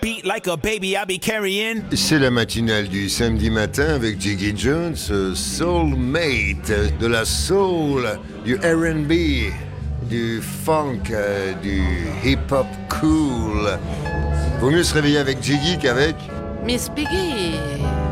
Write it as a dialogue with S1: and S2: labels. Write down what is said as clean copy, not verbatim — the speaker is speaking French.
S1: beat like a baby I be carrying.
S2: C'est la matinale du samedi matin avec Jiggy Jones, Soulmate, de la soul, du R&B, du funk, du hip-hop cool. Vaut mieux se réveiller avec Jiggy qu'avec...
S3: Miss Piggy.